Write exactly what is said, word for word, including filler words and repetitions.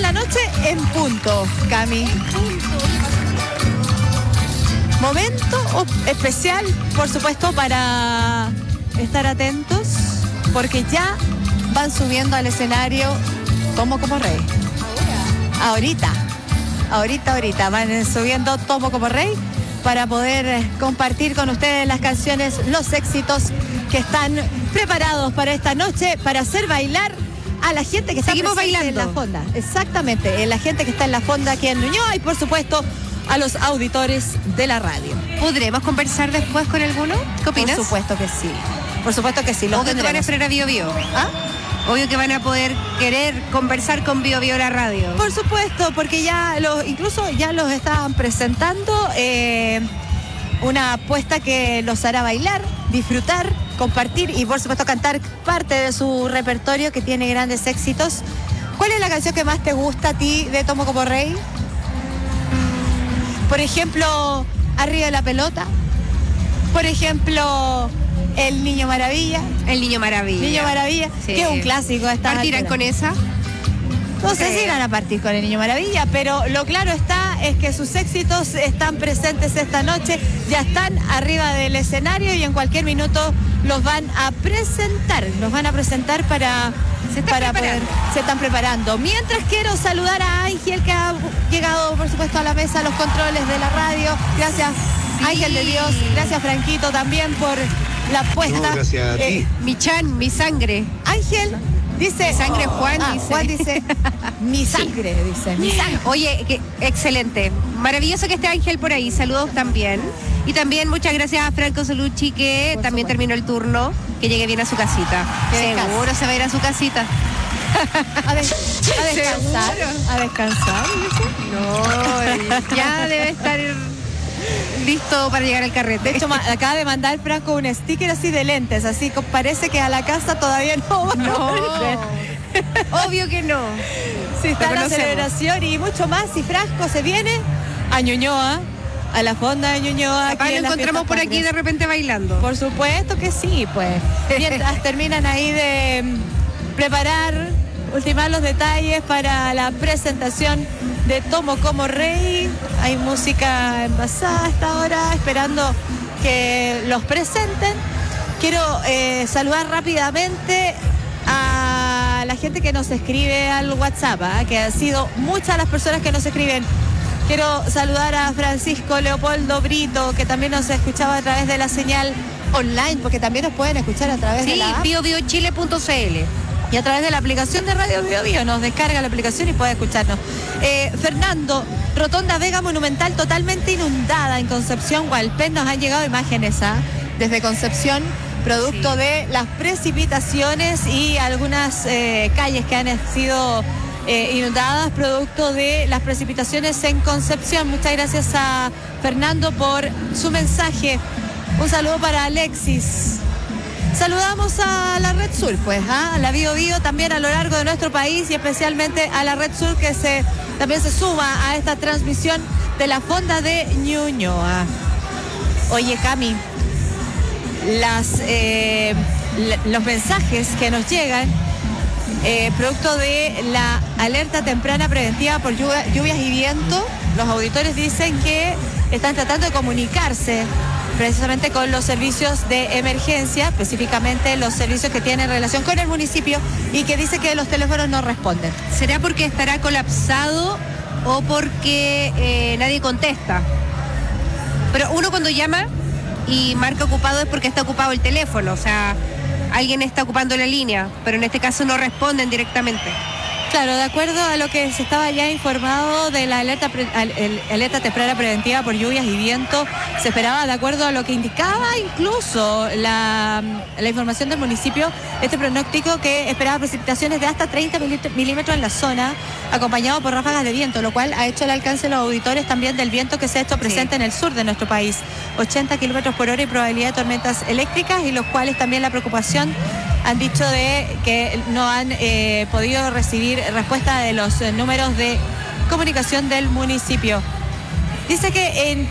la noche en punto, Cami. Momento especial, por supuesto, para estar atentos, porque ya van subiendo al escenario Tomo como Rey. Ahorita, ahorita, ahorita van subiendo Tomo como Rey para poder compartir con ustedes las canciones, los éxitos que están preparados para esta noche, para hacer bailar a la gente que está Seguimos bailando en la fonda. Exactamente, la gente que está en la fonda aquí en Ñuñoa y por supuesto a los auditores de la radio. ¿Podremos conversar después con alguno? ¿Qué opinas? Por supuesto que sí. Por supuesto que sí. Los Obvio que van a esperar a Bio Bio. ¿Ah? Obvio que van a poder querer conversar con Bio Bio la radio. Por supuesto, porque ya los, incluso ya los estaban presentando eh, una apuesta que los hará bailar, disfrutar, compartir y por supuesto cantar parte de su repertorio que tiene grandes éxitos. ¿Cuál es la canción que más te gusta a ti de Tomo como Rey? Por ejemplo, Arriba de la Pelota. Por ejemplo, El Niño Maravilla. El Niño Maravilla. Niño Maravilla, sí, que es un clásico. ¿Partirán con esa? No sé si irán a partir con El Niño Maravilla, pero lo claro está es que sus éxitos están presentes esta noche, ya están arriba del escenario y en cualquier minuto los van a presentar, los van a presentar para, se para poder, se están preparando. Mientras quiero saludar a Ángel, que ha llegado por supuesto a la mesa, a los controles de la radio. Gracias, sí. Ángel de Dios, gracias Franquito también por la apuesta. No, gracias a ti. Eh, mi chan, mi sangre. Ángel dice, mi sangre Juan, ah, dice. Juan dice, mi sangre, sí. dice, mi sangre. Oye, que, excelente. Maravilloso que esté Ángel por ahí. Saludos también. Y también muchas gracias a Franco Solucci, que por también supuesto. terminó el turno, que llegue bien a su casita. Seguro casa. se va a ir a su casita. A, des a descansar. ¿Seguro? A descansar. No, ya debe estar listo para llegar al carrete. De hecho, acaba de mandar Franco un sticker así de lentes, así que parece que a la casa todavía no va no. a volver. Obvio que no. Sí, está la celebración y mucho más. Y Franco se viene a Ñuñoa, a la fonda de Ñuñoa. Capaz lo encontramos por aquí de repente bailando. Por supuesto que sí, pues. Mientras terminan ahí de preparar, ultimar los detalles para la presentación de Tomo como Rey. Hay música envasada hasta ahora, esperando que los presenten. Quiero eh, saludar rápidamente a la gente que nos escribe al WhatsApp, ¿eh? que han sido muchas las personas que nos escriben. Quiero saludar a Francisco Leopoldo Brito, que también nos escuchaba a través de la señal online, porque también nos pueden escuchar a través sí, de la app. bio bio chile punto c l. Y a través de la aplicación de Radio Bio Bio nos descarga la aplicación y puede escucharnos. Eh, Fernando, Rotonda Vega Monumental totalmente inundada en Concepción, Hualpén. Nos han llegado imágenes ¿ah? desde Concepción, producto sí. de las precipitaciones y algunas eh, calles que han sido eh, inundadas, producto de las precipitaciones en Concepción. Muchas gracias a Fernando por su mensaje. Un saludo para Alexis. Saludamos a la Red Sur, pues, ¿eh? a la Bio Bio, también a lo largo de nuestro país y especialmente a la Red Sur, que se también se suma a esta transmisión de la fonda de Ñuñoa. Oye, Cami, las, eh, los mensajes que nos llegan, eh, producto de la alerta temprana preventiva por lluvia, lluvias y viento, los auditores dicen que están tratando de comunicarse precisamente con los servicios de emergencia, específicamente los servicios que tienen relación con el municipio y que dice que los teléfonos no responden. ¿Será porque estará colapsado o porque eh, nadie contesta? Pero uno cuando llama y marca ocupado es porque está ocupado el teléfono, o sea, alguien está ocupando la línea, pero en este caso no responden directamente. Claro, de acuerdo a lo que se estaba ya informado de la alerta, pre, el, alerta temprana preventiva por lluvias y viento, se esperaba, de acuerdo a lo que indicaba incluso la, la información del municipio, este pronóstico que esperaba precipitaciones de hasta treinta milímetros en la zona, acompañado por ráfagas de viento, lo cual ha hecho el alcance de los auditores también del viento que se ha hecho presente sí. en el sur de nuestro país. ochenta kilómetros por hora y probabilidad de tormentas eléctricas, y los cuales también la preocupación han dicho de que no han eh, podido recibir respuesta de los eh, números de comunicación del municipio. Dice que en